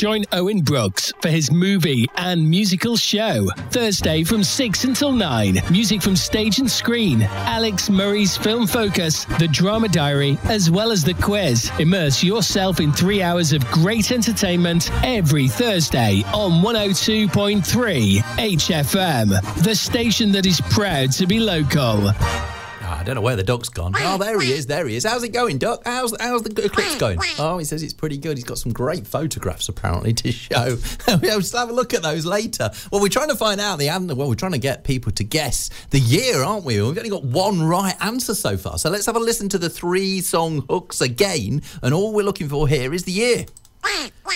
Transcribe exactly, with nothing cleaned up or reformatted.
Join Owen Brooks for his movie and musical show. Thursday from six until nine. Music from stage and screen. Alex Murray's Film Focus, The Drama Diary, as well as the quiz. Immerse yourself in three hours of great entertainment every Thursday on one oh two point three H F M. The station that is proud to be local. I don't know where the duck's gone. Oh, there he is, there he is. How's it going, Duck? How's how's the eclipse going? Oh, he says it's pretty good. He's got some great photographs, apparently, to show. We'll just have a look at those later. Well, we're trying to find out the answer. Well, we're trying to get people to guess the year, aren't we? We've only got one right answer so far. So let's have a listen to the three-song hooks again. And all we're looking for here is the year.